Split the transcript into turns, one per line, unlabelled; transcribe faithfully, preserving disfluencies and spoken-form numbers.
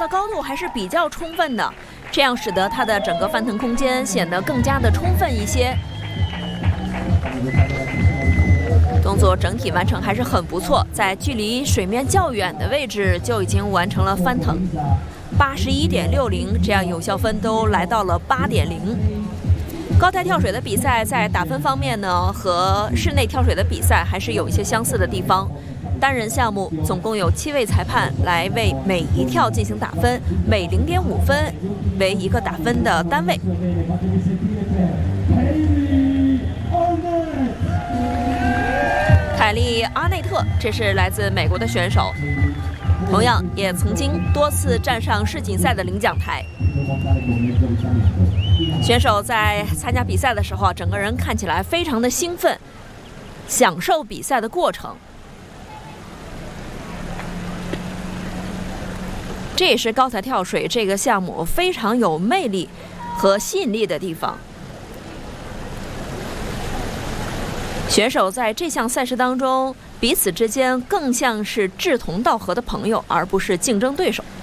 的高度还是比较充分的，这样使得它的整个翻腾空间显得更加的充分一些。动作整体完成还是很不错，在距离水面较远的位置就已经完成了翻腾。八十一点六零，这样有效分都来到了八点零。高台跳水的比赛在打分方面呢，和室内跳水的比赛还是有一些相似的地方。单人项目总共有七位裁判来为每一跳进行打分，每零点五分为一个打分的单位。凯利·阿内特，这是来自美国的选手，同样也曾经多次站上世锦赛的领奖台。选手在参加比赛的时候，整个人看起来非常的兴奋，享受比赛的过程。这也是高台跳水这个项目非常有魅力和吸引力的地方。选手在这项赛事当中，彼此之间更像是志同道合的朋友，而不是竞争对手。